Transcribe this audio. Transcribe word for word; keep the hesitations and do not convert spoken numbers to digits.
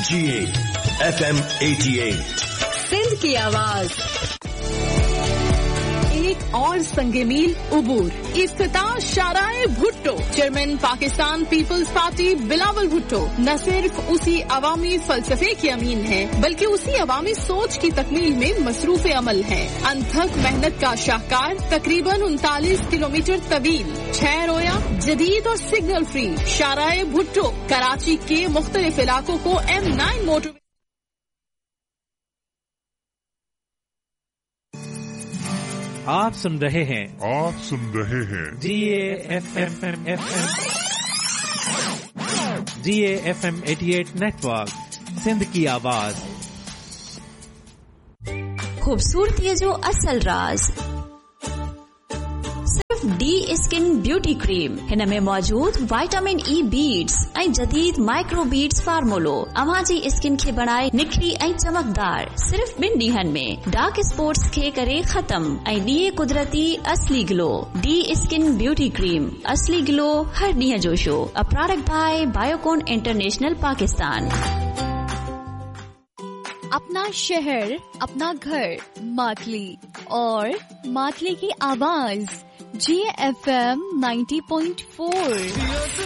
Ji A F M अठासी सिंध की आवाज। एक और संगमील उबूर इफ्तिताह शाराए Bhutto. Chairman Pakistan peoples party Bilawal Bhutto न सिर्फ उसी अवामी फलसफे के अमीन है बल्कि उसी अवामी सोच की तकमील में मसरूफ अमल है। अनथक मेहनत का शाहकार, तकरीबन उनतालीस किलोमीटर तवील, छह रोया, जदीद और सिग्नल फ्री शाराए भुट्टो कराची के मुख्तलिफ इलाकों को एम नाइन मोटर। आप सुन रहे हैं आप सुन रहे हैं जी A F M F M G A F M अठासी नेटवर्क सिंध की आवाज। खूबसूरती जो असल राज सिर्फ डी स्किन ब्यूटी क्रीम। हिन में मौजूद विटामिन ई बीड्स ऐं जदीद माइक्रो बीड्स फार्मूलो अव्हां जी स्किन खे बनाए निखरी ऐं चमकदार सिर्फ ॿिनि ॾींहनि में। डार्क स्पॉट्स खे करे खत्म ऐं ॾिए कुदरती असली glow. D skin beauty cream, असली ग्लो हर ॾींहं जो show. A product bye Biocon international Pakistan. अपना शहर, अपना घर, मातली और मातली की आवाज जी F M ninety point four.